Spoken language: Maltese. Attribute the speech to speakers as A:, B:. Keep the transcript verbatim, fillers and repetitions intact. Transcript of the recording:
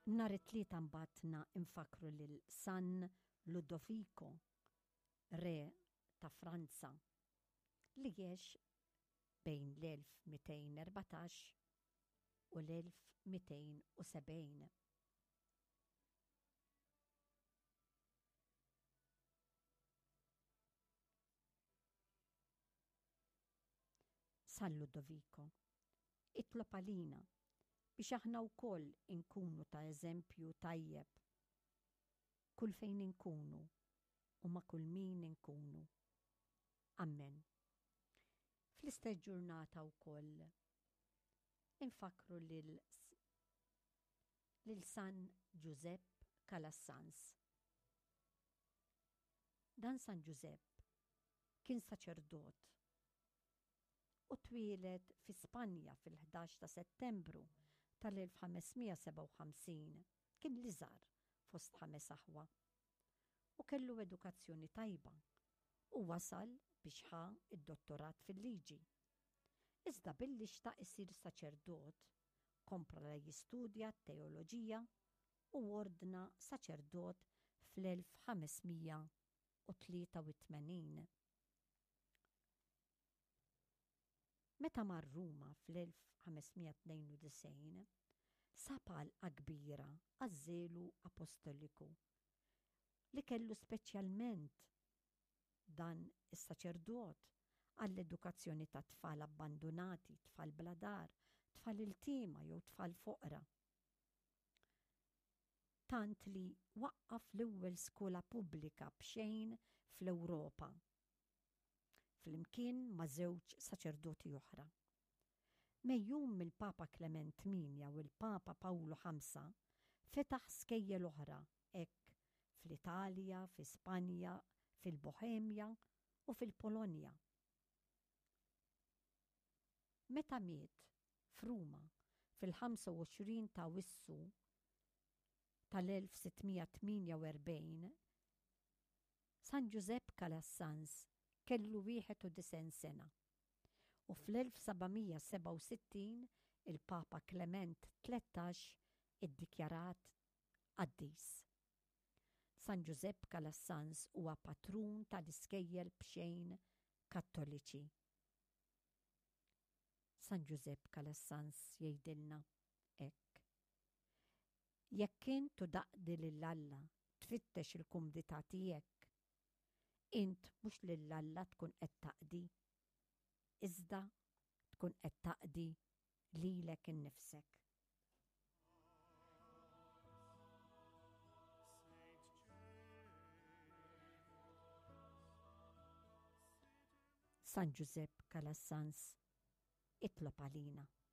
A: Nhar it-tlieta mbagħad infakru lil San Ludovico, re ta' Franza, li jgħix bejn l-elf mitejn u erbatax u l-elf mitejn u sebgħin. San Ludovico itlob għalina biex aħna wkoll inkunu ta' eżempju tajjeb kull fejn inkunu u ma' kull min inkunu. Amen. Fl-istess ġurnata wkoll infakru lil lil San Giuseppe Calasanz. Dan San Giuseppe kien saċerdot u twieled fi Spanja fil-ħdax ta' Settembru tal-elf ħamesmija seba' u ħamsin. Kien li żgħar fost ħames aħwa u kellu edukazzjoni tajba u wasal biex ħa id-dottorat fil-liġi. Iżda billi xtaq isir saċerdot, kompra la jistudja teoloġija u ordna saċerdot fl-elf ħamesmija u tlieta u tmenin. Meta mar Ruma fl-elf ħamesmija tnejn u disgħin, sab għalqa kbira għaż-żelu apostoliku li kellu speċjalment dan is-saċerdot għall-edukazzjoni ta' tfal abbandonati, tfal bladar, tfal il-tima jew tfal foqra. Tant li waqqaf l-ewwel skola pubblika b'xejn fl-Ewropa, flimkien ma' żewġ saċerdoti oħra. Mejjum mill-Papa Klement Minja u l-Papa Pawlu Ħamsa fetaħ skejjel oħra hekk fl-Italja, fi Spanja, fil-Bohemja u fil-Polonja. Meta miet f'Ruma fil-ħamsa u għoxrin ta' Wissu tal-elf sittmija tminja u erbgħin, San Giuseppe Calasanz kellu wieħed u disgħin sena u fl-elf sabamija seba' u sittin il-Papa Klement tlettax iddikjarat qaddis. San Giuseppe Calasanz huwa patrun tal-iskejjel b'xejn Kattoliċi. San Giuseppe Calasanz jgħidilna hekk: jekk intu daqdi lill-Alla tfittex il-kumdità tiegħek, int mhux lill-Alla tkun qed taqdi, iżda tkun qed taqdi lilek innifsek. San Giuseppe Calasanz itlob għalina.